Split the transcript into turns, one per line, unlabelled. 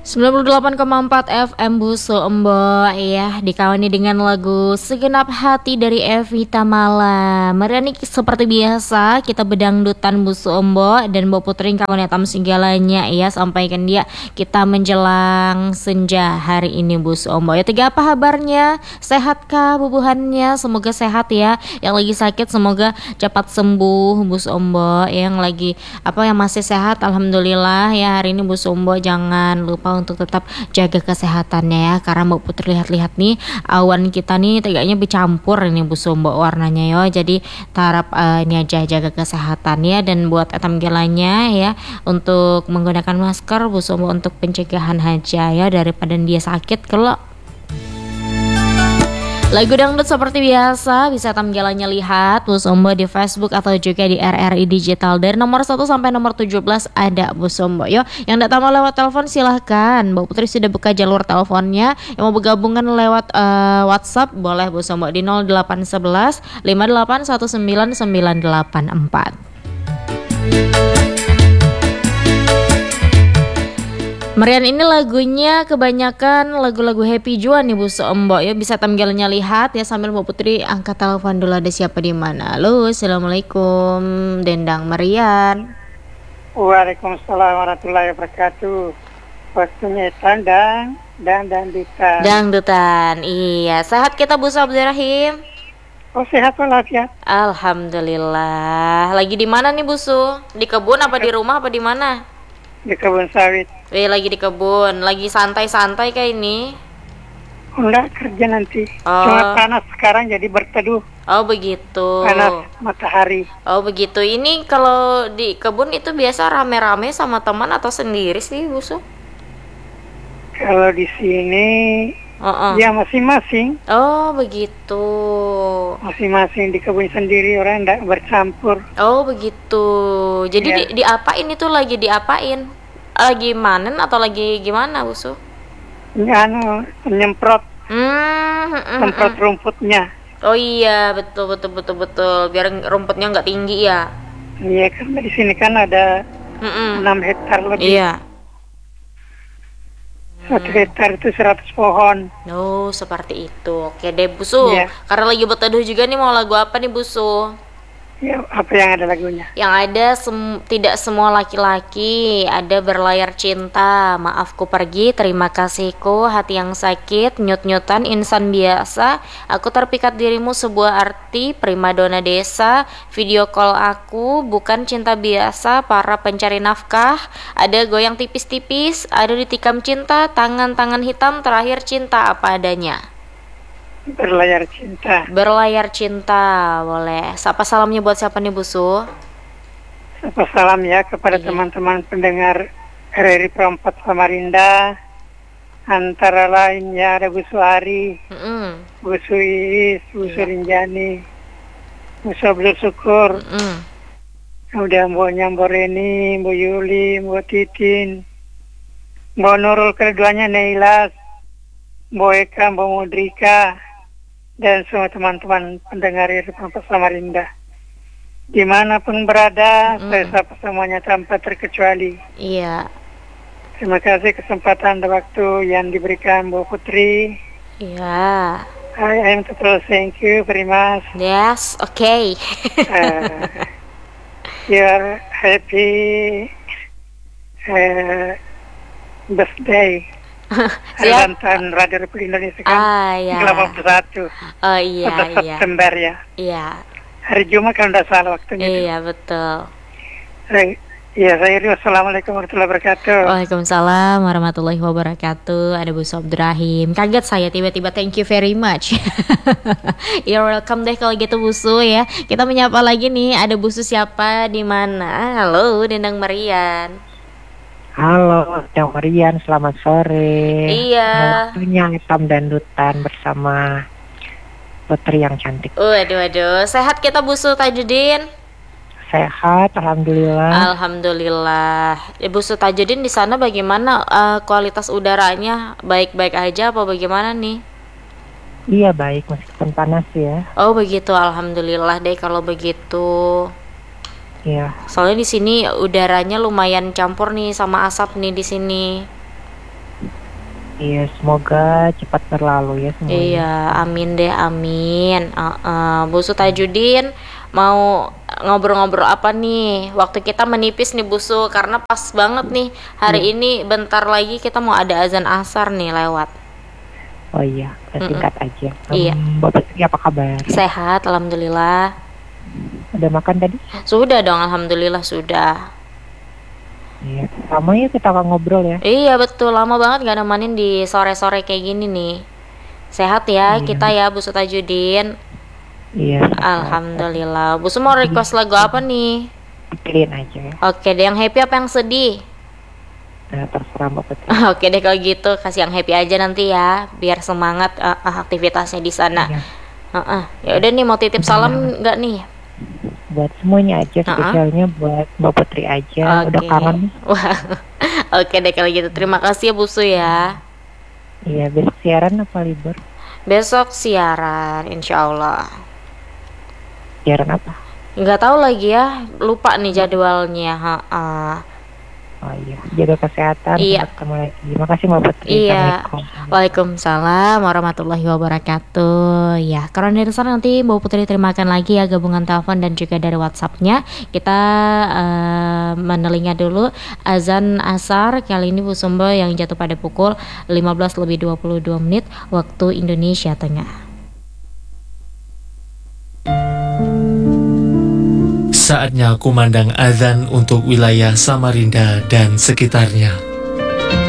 98,4 FM Busu Embo ya, dikawani dengan lagu Segenap Hati dari Evita Mala. Meriani seperti biasa kita bedangdutan Busu Embo dan Mbak Putri kawan tam segalanya ya, sampaikan dia kita menjelang senja hari ini Busu Embo. Ya tiga apa kabarnya? Sehatkah bubuhannya? Semoga sehat ya. Yang lagi sakit semoga cepat sembuh Busu Embo. Yang lagi yang masih sehat alhamdulillah ya. Hari ini Busu Embo jangan lupa untuk tetap jaga kesehatannya ya, karena Mbak Putri lihat-lihat nih awan kita nih tegaknya bercampur ini Bu Sumbo warnanya yo. Jadi tarap ini aja jaga kesehatannya, dan buat etam gelanya ya untuk menggunakan masker Bu Sumbo untuk pencegahan aja ya, daripada dia sakit. Kalau lagu dangdut seperti biasa bisa tampilannya lihat Bu Sombo di Facebook atau juga di RRI Digital dari nomor 1 sampai nomor 17 ada Bu Sombo. Yo, yang datang mau lewat telepon silahkan. Mbak Putri sudah buka jalur teleponnya. Yang mau bergabungan lewat WhatsApp boleh Bu Sombo di 0811 5819984. Merian ini lagunya kebanyakan lagu-lagu happy juga nih Bu Sombo ya, bisa tampilannya lihat ya sambil Mbak Putri angkat telepon dulu, ada siapa di mana. Halo, assalamualaikum Dendang Merian.
Waalaikumsalam warahmatullahi wabarakatuh. Waktunya dangdutan.
Dangdutan, iya. Sehat kita Bu Abdurrahim?
Oh sehat walafiat.
Alhamdulillah. Lagi di mana nih Bu Su? Di kebun apa di rumah apa di mana?
Di kebun sawit.
Lagi di kebun, lagi santai-santai kayak ini.
Enggak kerja nanti. Cuma panas sekarang jadi berteduh.
Oh begitu.
Panas matahari.
Oh begitu. Ini kalau di kebun itu biasa rame-rame sama teman atau sendiri sih Bu Su?
Kalau di sini ya masing-masing.
Oh begitu.
Masing-masing di kebun sendiri, orang enggak bercampur.
Oh begitu. Jadi diapain itu, lagi diapain? Lagi manen atau lagi gimana Bu Su?
Nyemprot. Semprot rumputnya.
Oh iya, betul. Biar rumputnya nggak tinggi ya.
Iya, karena di sini kan ada 6 hektar lebih.
Iya.
1 hektar itu 100 pohon.
Oh, seperti itu. Oke deh Bu Su. Karena lagi berteduh juga nih, mau lagu apa nih Bu Su?
Ya, apa yang ada lagunya?
Yang ada tidak semua laki-laki, ada Berlayar Cinta, Maafku Pergi, Terima Kasihku, Hati yang Sakit, Nyut-nyutan, Insan Biasa, Aku Terpikat Dirimu, Sebuah Arti, Primadona Desa, Video Call Aku, Bukan Cinta Biasa, Para Pencari Nafkah, ada Goyang Tipis-tipis, ada Ditikam Cinta, Tangan-tangan Hitam, Terakhir Cinta Apa Adanya.
Berlayar Cinta.
Berlayar Cinta, boleh. Sapa salamnya buat siapa nih Bu Su?
Sapa salam ya kepada teman-teman pendengar RRI Perempat Samarinda. Antara lainnya ada Bu Suari, Bu Suis, Bu Surinjani, Bu Abdul Syukur, udah Mbak Nyamboreni, Bu Yuli, Bu Titin, Bu Nurul, keduanya Neilas, Bu Eka, Bu Mudrika, dan semua teman-teman pendengar RRI Perempat Samarinda. Dimanapun berada, saya sapa semuanya tanpa terkecuali.
Iya.
Terima kasih kesempatan dan waktu yang diberikan Bu Putri.
Iya.
I am total thank you very much.
Yes, okay.
Your happy birthday. Siap. Radio Republik Indonesia kan 81.
Oh iya.
September ya.
Iya.
Hari Jumat kalau tidak salah waktunya.
Iya betul.
Iya, saya Assalamualaikum warahmatullahi wabarakatuh.
Waalaikumsalam warahmatullahi wabarakatuh. Ada Bu Abdurrahim. Kaget saya tiba-tiba, thank you very much. You're welcome deh kalau gitu Bu Su ya. Kita menyapa lagi nih, ada Bu Su siapa di mana? Halo, Dendang Merian.
Halo, Dendang Merian, selamat sore.
Iya.
Waktunya Hitam Dangdutan bersama Putri yang cantik.
Waduh, sehat kita Bu Su Tajudin?
Sehat, alhamdulillah.
Alhamdulillah. Bu Su Tajudin di sana bagaimana kualitas udaranya? Baik-baik aja apa bagaimana nih?
Iya baik, meskipun panas ya.
Oh begitu, alhamdulillah deh kalau begitu.
Iya, semoga cepat berlalu ya semuanya.
Iya, amin deh, amin. Bu Su Tajudin mau ngobrol-ngobrol apa nih? Waktu kita menipis nih Bu Su, karena pas banget nih hari ini bentar lagi kita mau ada azan asar nih lewat.
Oh iya, singkat aja.
Iya.
Bapak Tri apa kabar?
Sehat, alhamdulillah.
Udah makan tadi?
Sudah dong, alhamdulillah sudah.
Iya, lama ya kita akan ngobrol ya.
Iya betul, lama banget gak nemenin di sore-sore kayak gini nih. Sehat ya kita ya Bu Su Tajudin.
Iya.
Alhamdulillah. Bu Su mau request lagu apa nih?
Pilihin aja ya.
Oke deh, yang happy apa yang sedih?
Terserah Mbak Putri.
Oke deh kalau gitu, kasih yang happy aja nanti ya, biar semangat aktivitasnya di sana.
Iya.
Ya udah nih, mau titip salam nggak nih?
Buat semuanya aja, spesialnya buat Mbak Putri aja. Udah kangen.
Wah. Oke deh kalau gitu, terima kasih ya Bu Su ya.
Iya, besok siaran apa libur?
Besok siaran, insya Allah.
Siaran apa?
Nggak tahu lagi ya, lupa nih jadwalnya.
Oh iya, jaga kesehatan.
Iya.
Ketemu lagi. Makasih Mbak Putri.
Iya. Waalaikumsalam warahmatullahi wabarakatuh. Ya, karena dari sana nanti Mbak Putri terimakan lagi ya gabungan telepon dan juga dari WhatsApp-nya. Kita menelinga dulu azan asar kali ini Bu Sumbo yang jatuh pada pukul 15:22 waktu Indonesia Tengah.
Saatnya kumandang azan untuk wilayah Samarinda dan sekitarnya.